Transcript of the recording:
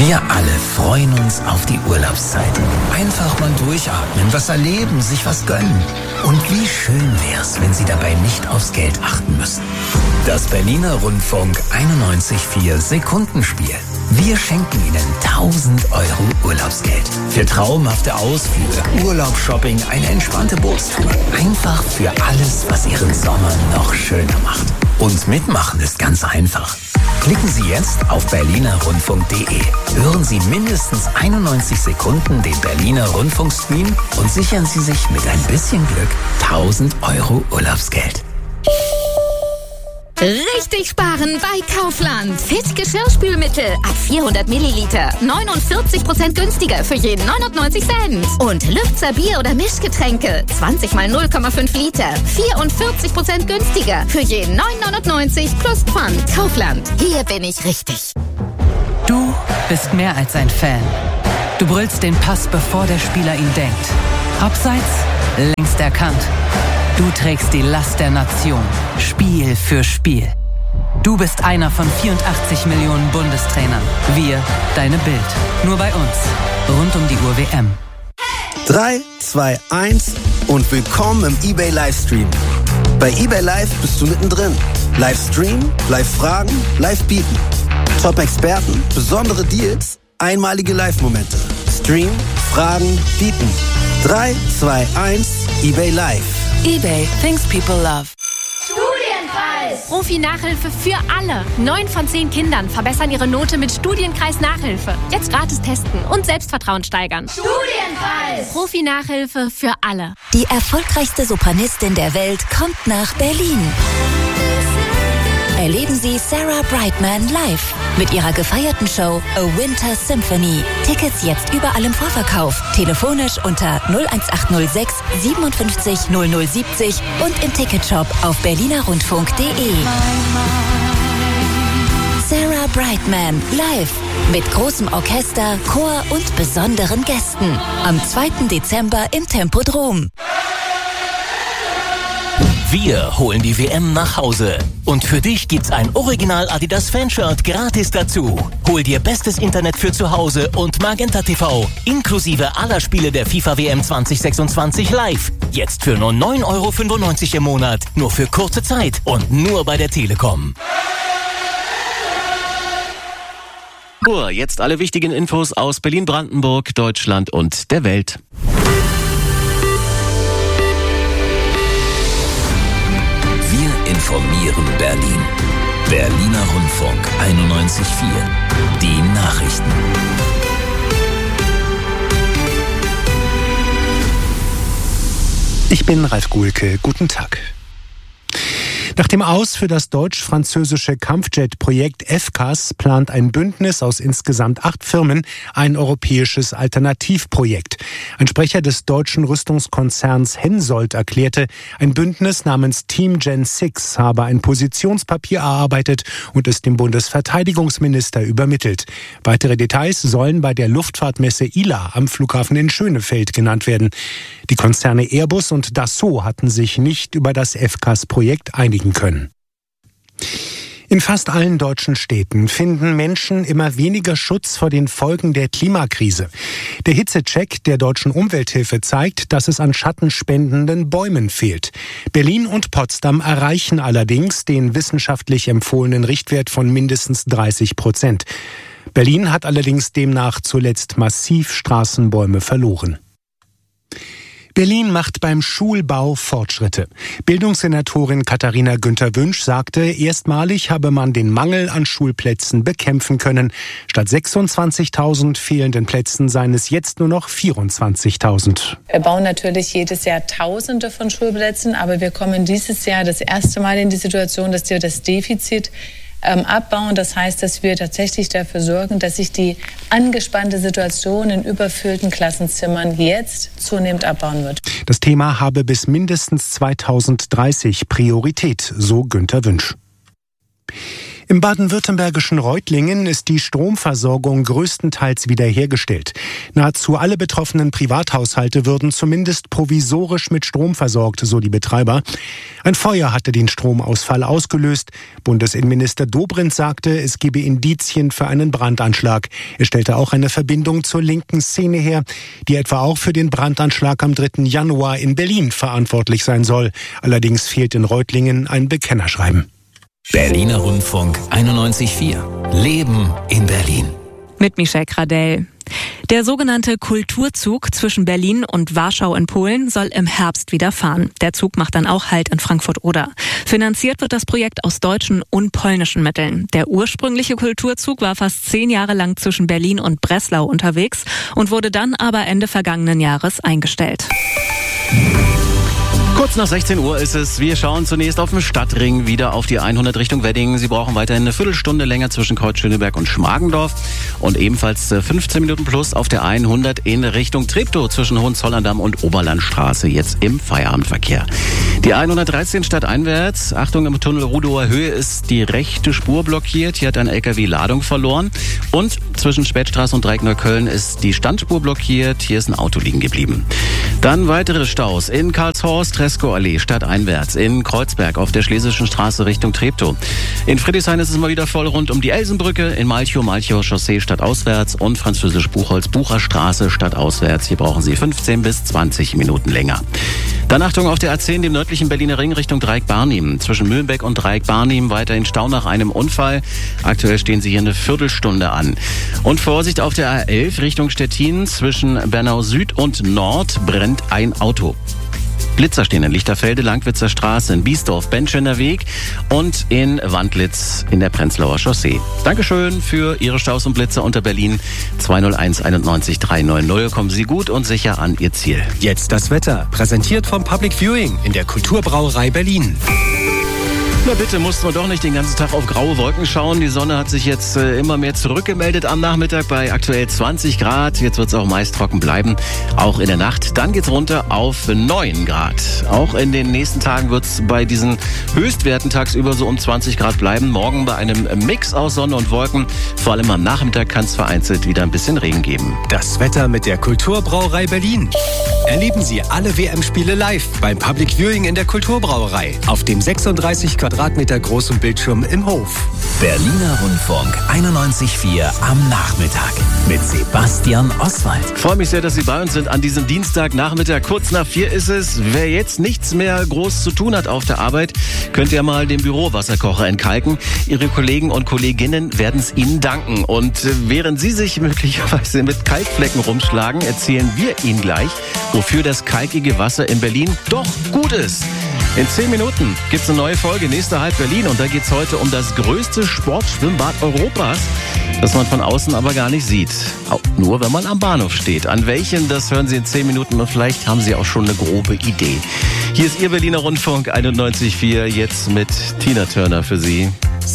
Wir alle freuen uns auf die Urlaubszeit. Einfach mal durchatmen, was erleben, sich was gönnen. Und wie schön wär's, wenn Sie dabei nicht aufs Geld achten müssen. Das Berliner Rundfunk 91.4 Sekundenspiel. Wir schenken Ihnen 1.000 Euro Urlaubsgeld. Für traumhafte Ausflüge, Urlaubsshopping, eine entspannte Bootstour. Einfach für alles, was Ihren Sommer noch schöner macht. Und mitmachen ist ganz einfach. Klicken Sie jetzt auf berlinerrundfunk.de. Hören Sie mindestens 91 Sekunden den Berliner Rundfunkstream und sichern Sie sich mit ein bisschen Glück 1.000 Euro Urlaubsgeld. Richtig sparen bei Kaufland. Fit Geschirrspülmittel ab 400 Milliliter. 49% günstiger für jeden 99 Cent. Und Lübzer Bier- oder Mischgetränke. 20 mal 0,5 Liter. 44% günstiger für jeden 9,99 plus Pfand. Kaufland. Hier bin ich richtig. Du bist mehr als ein Fan. Du brüllst den Pass, bevor der Spieler ihn denkt. Abseits, längst erkannt. Du trägst die Last der Nation, Spiel für Spiel. Du bist einer von 84 Millionen Bundestrainern. Wir, deine Bild. Nur bei uns. Rund um die Uhr WM. 3, 2, 1 und willkommen im eBay Livestream. Bei eBay Live bist du mittendrin. Livestream, Live-Fragen, Live-Bieten. Top-Experten, besondere Deals, einmalige Live-Momente. Stream, Fragen, Bieten. 3, 2, 1, eBay Live. eBay, things people love. Studienkreis! Profi-Nachhilfe für alle. 9 von 10 Kindern verbessern ihre Note mit Studienkreis-Nachhilfe. Jetzt gratis testen und Selbstvertrauen steigern. Studienkreis! Profi-Nachhilfe für alle. Die erfolgreichste Sopranistin der Welt kommt nach Berlin. Erleben Sie Sarah Brightman live mit ihrer gefeierten Show A Winter Symphony. Tickets jetzt überall im Vorverkauf. Telefonisch unter 01806 57 0070 und im Ticketshop auf berlinerrundfunk.de. Sarah Brightman live mit großem Orchester, Chor und besonderen Gästen. Am 2. Dezember im Tempodrom. Wir holen die WM nach Hause. Und für dich gibt's ein Original Adidas Fanshirt gratis dazu. Hol dir bestes Internet für zu Hause und Magenta TV. Inklusive aller Spiele der FIFA WM 2026 live. Jetzt für nur 9,95 € im Monat. Nur für kurze Zeit und nur bei der Telekom. Jetzt alle wichtigen Infos aus Berlin, Brandenburg, Deutschland und der Welt. Informieren Berlin. Berliner Rundfunk 91.4. Die Nachrichten. Ich bin Ralf Guhlke. Guten Tag. Nach dem Aus für das deutsch-französische Kampfjet-Projekt FCAS plant ein Bündnis aus insgesamt 8 Firmen ein europäisches Alternativprojekt. Ein Sprecher des deutschen Rüstungskonzerns Hensoldt erklärte, ein Bündnis namens Team Gen 6 habe ein Positionspapier erarbeitet und es dem Bundesverteidigungsminister übermittelt. Weitere Details sollen bei der Luftfahrtmesse ILA am Flughafen in Schönefeld genannt werden. Die Konzerne Airbus und Dassault hatten sich nicht über das FCAS-Projekt einigen können. In fast allen deutschen Städten finden Menschen immer weniger Schutz vor den Folgen der Klimakrise. Der Hitzecheck der Deutschen Umwelthilfe zeigt, dass es an schattenspendenden Bäumen fehlt. Berlin und Potsdam erreichen allerdings den wissenschaftlich empfohlenen Richtwert von mindestens 30%. Berlin hat allerdings demnach zuletzt massiv Straßenbäume verloren. Berlin macht beim Schulbau Fortschritte. Bildungssenatorin Katharina Günther-Wünsch sagte, erstmalig habe man den Mangel an Schulplätzen bekämpfen können. Statt 26.000 fehlenden Plätzen seien es jetzt nur noch 24.000. Wir bauen natürlich jedes Jahr Tausende von Schulplätzen, aber wir kommen dieses Jahr das erste Mal in die Situation, dass wir das Defizit abbauen. Das heißt, dass wir tatsächlich dafür sorgen, dass sich die angespannte Situation in überfüllten Klassenzimmern jetzt zunehmend abbauen wird. Das Thema habe bis mindestens 2030 Priorität, so Günther Wünsch. Im baden-württembergischen Reutlingen ist die Stromversorgung größtenteils wiederhergestellt. Nahezu alle betroffenen Privathaushalte würden zumindest provisorisch mit Strom versorgt, so die Betreiber. Ein Feuer hatte den Stromausfall ausgelöst. Bundesinnenminister Dobrindt sagte, es gebe Indizien für einen Brandanschlag. Er stellte auch eine Verbindung zur linken Szene her, die etwa auch für den Brandanschlag am 3. Januar in Berlin verantwortlich sein soll. Allerdings fehlt in Reutlingen ein Bekennerschreiben. Berliner Rundfunk 91.4. Leben in Berlin. Mit Michelle Gradell. Der sogenannte Kulturzug zwischen Berlin und Warschau in Polen soll im Herbst wieder fahren. Der Zug macht dann auch Halt in Frankfurt-Oder. Finanziert wird das Projekt aus deutschen und polnischen Mitteln. Der ursprüngliche Kulturzug war fast 10 Jahre lang zwischen Berlin und Breslau unterwegs und wurde dann aber Ende vergangenen Jahres eingestellt. Kurz nach 16 Uhr ist es. Wir schauen zunächst auf den Stadtring, wieder auf die 100 Richtung Wedding. Sie brauchen weiterhin eine Viertelstunde länger zwischen Kreuz-Schöneberg und Schmargendorf. Und ebenfalls 15 Minuten plus auf der 100 in Richtung Treptow zwischen Hohenzollern-Damm und Oberlandstraße, jetzt im Feierabendverkehr. Die 113 stadteinwärts. Achtung, im Tunnel Rudower Höhe ist die rechte Spur blockiert. Hier hat ein LKW Ladung verloren. Und zwischen Spätstraße und Dreieck Neukölln ist die Standspur blockiert. Hier ist ein Auto liegen geblieben. Dann weitere Staus in Karlshorst, Treskow-Allee, stadteinwärts, in Kreuzberg auf der Schlesischen Straße Richtung Treptow. In Friedrichshain ist es mal wieder voll rund um die Elsenbrücke, in Malchow Chaussee stadtauswärts und Französisch Buchholz Straße stadtauswärts. Hier brauchen Sie 15 bis 20 Minuten länger. Dann Achtung auf der A10, dem nördlichen Berliner Ring Richtung Dreieck-Barnim. Zwischen Mühlenbeck und Dreieck-Barnim weiterhin Stau nach einem Unfall. Aktuell stehen Sie hier eine Viertelstunde an. Und Vorsicht auf der A11 Richtung Stettin. Zwischen Bernau Süd und Nord brennt ein Auto. Blitzer stehen in Lichterfelde, Langwitzer Straße, in Biesdorf, Benschener Weg und in Wandlitz in der Prenzlauer Chaussee. Dankeschön für Ihre Staus und Blitzer unter Berlin 201 91 390. Kommen Sie gut und sicher an Ihr Ziel. Jetzt das Wetter, präsentiert vom Public Viewing in der Kulturbrauerei Berlin. Na bitte, mussten wir doch nicht den ganzen Tag auf graue Wolken schauen. Die Sonne hat sich jetzt immer mehr zurückgemeldet am Nachmittag bei aktuell 20 Grad. Jetzt wird es auch meist trocken bleiben, auch in der Nacht. Dann geht's runter auf 9 Grad. Auch in den nächsten Tagen wird es bei diesen Höchstwerten tagsüber so um 20 Grad bleiben. Morgen bei einem Mix aus Sonne und Wolken. Vor allem am Nachmittag kann es vereinzelt wieder ein bisschen Regen geben. Das Wetter mit der Kulturbrauerei Berlin. Erleben Sie alle WM-Spiele live beim Public Viewing in der Kulturbrauerei auf dem 36 Quadratmeter großen Bildschirm im Hof. Berliner Rundfunk 91.4 am Nachmittag mit Sebastian Oswald. Ich freue mich sehr, dass Sie bei uns sind an diesem Dienstagnachmittag. Kurz nach 4 ist es. Wer jetzt nichts mehr groß zu tun hat auf der Arbeit, könnt ihr mal den Bürowasserkocher entkalken. Ihre Kollegen und Kolleginnen werden es Ihnen danken. Und während Sie sich möglicherweise mit Kalkflecken rumschlagen, erzählen wir Ihnen gleich, wofür das kalkige Wasser in Berlin doch gut ist. In 10 Minuten gibt's eine neue Folge, nächste Halb Berlin. Und da geht's heute um das größte Sportschwimmbad Europas, das man von außen aber gar nicht sieht. Auch nur, wenn man am Bahnhof steht. An welchen, das hören Sie in 10 Minuten und vielleicht haben Sie auch schon eine grobe Idee. Hier ist Ihr Berliner Rundfunk 91.4, jetzt mit Tina Turner für Sie.